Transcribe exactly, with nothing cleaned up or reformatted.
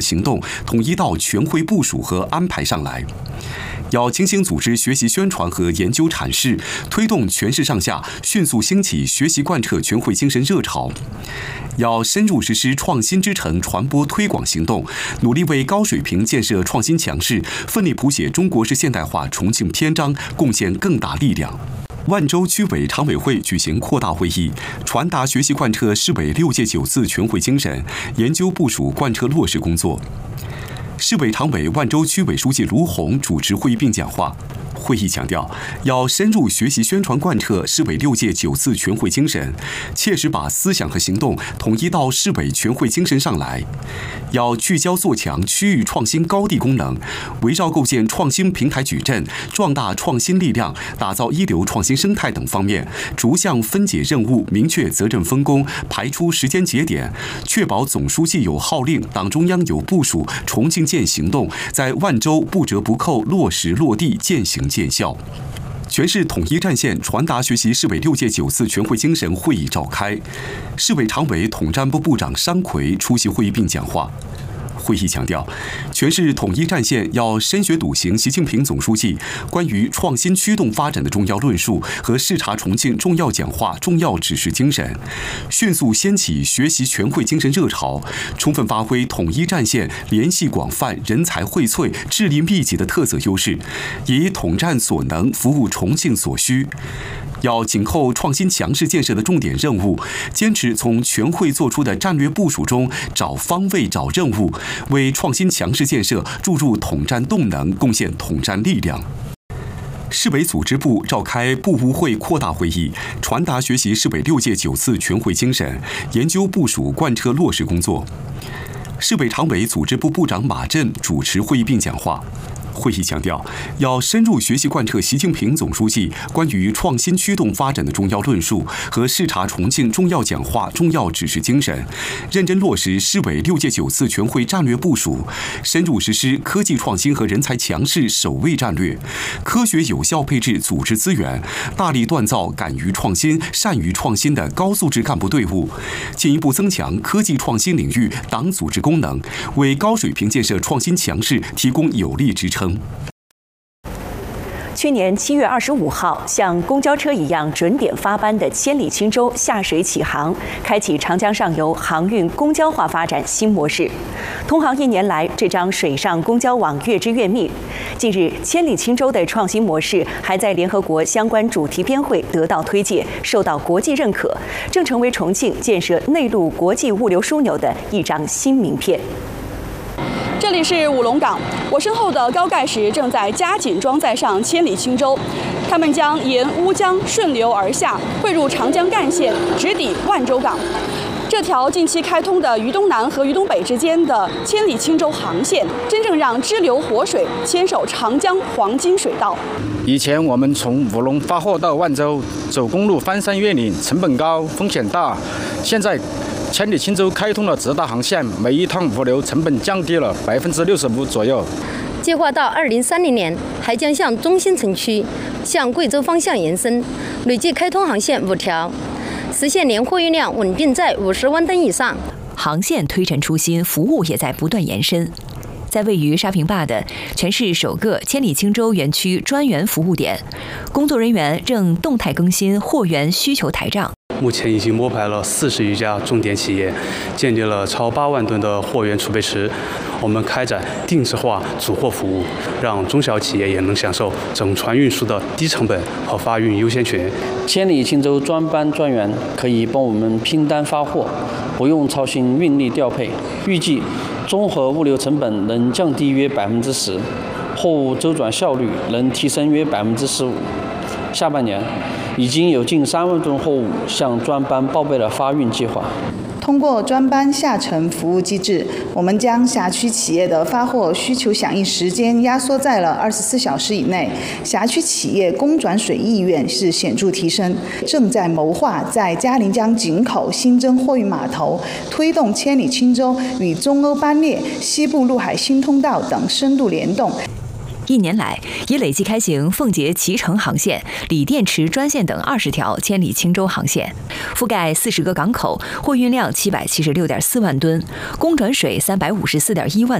行动统一到全会部署和安排上来。要精心组织学习宣传和研究阐释，推动全市上下迅速兴起学习贯彻全会精神热潮。要深入实施创新之城传播推广行动，努力为高水平建设创新强市，奋力谱写中国式现代化重庆篇章，贡献更大力量。万州区委常委会举行扩大会议，传达学习贯彻市委六届九次全会精神，研究部署贯彻落实工作。市委常委、万州区委书记卢红主持会议并讲话。会议强调，要深入学习宣传贯彻市委六届九次全会精神，切实把思想和行动统一到市委全会精神上来。要聚焦做强区域创新高地功能，围绕构建创新平台矩阵、壮大创新力量、打造一流创新生态等方面，逐项分解任务，明确责任分工，排出时间节点，确保总书记有号令，党中央有部署，重庆建行动在万州不折不扣落实落地，践行见效。全市统一战线传达学习市委六届九次全会精神会议召开，市委常委、统战部部长商奎出席会议并讲话。会议强调，全市统一战线要深学笃行习近平总书记关于创新驱动发展的重要论述和视察重庆重要讲话、重要指示精神，迅速掀起学习全会精神热潮，充分发挥统一战线联系广泛、人才荟萃、智力密集的特色优势，以统战所能服务重庆所需。要紧扣创新强市建设的重点任务，坚持从全会作出的战略部署中找方位、找任务，为创新强市建设注入统战动能，贡献统战力量。市委组织部召开部务会扩大会议，传达学习市委六届九次全会精神，研究部署贯彻落实工作。市委常委、组织部部长马震主持会议并讲话。会议强调，要深入学习贯彻习近平总书记关于创新驱动发展的重要论述和视察重庆重要讲话、重要指示精神，认真落实市委六届九次全会战略部署，深入实施科技创新和人才强市首位战略，科学有效配置组织资源，大力锻造敢于创新、善于创新的高素质干部队伍，进一步增强科技创新领域党组织功能，为高水平建设创新强市提供有力支撑。 去年七月二十五号，像公交车一样准点发班的千里轻舟下水启航，开启长江上游航运公交化发展新模式。通航一年来，这张水上公交网越织越密。近日，千里轻舟的创新模式还在联合国相关主题编会得到推介，受到国际认可，正成为重庆建设内陆国际物流枢纽的一张新名片。 这里是五龙港，我身后的高盖石正在加紧装载上千里轻舟，他们将沿乌江顺流而下，汇入长江干线，直抵万州港。这条近期开通的渝东南和渝东北之间的千里轻舟航线，真正让支流活水牵手长江黄金水道。 以前我们从五龙发货到万州，走公路翻山越岭，成本高，风险大。现在千里轻舟开通了直达航线，每一趟物流成本降低了百分之六十五左右。 计划到二零三零年，还将向中心城区、向贵州方向延伸，累计开通航线五条，实现年货运量稳定在五十万吨以上。 航线推陈出新，服务也在不断延伸。在位于沙坪坝的全市首个千里轻舟园区专员服务点，工作人员正动态更新货源需求台账。 目前已经摸排了四十余家重点企业，建立了超八万吨的货源储备池。我们开展定制化组货服务，让中小企业也能享受整船运输的低成本和发运优先权。 千里轻舟专班专员可以帮我们拼单发货，不用操心运力调配。预计综合物流成本能降低约百分之十，货物周转效率能提升约百分之十五。下半年已经有近三万吨货物向专班报备了发运计划。 通过专班下沉服务机制，我们将辖区企业的发货需求响应时间压缩在了二十四小时以内，辖区企业供转水意愿是显著提升。正在谋划在嘉陵江井口新增货运码头，推动千里轻舟与中欧班列、西部陆海新通道等深度联动。 一年来，已累计开行奉节脐橙航线、锂电池专线等二十条千里轻舟航线，覆盖四十个港口，货运量七百七十六点四万吨，供转水三百五十四点一万。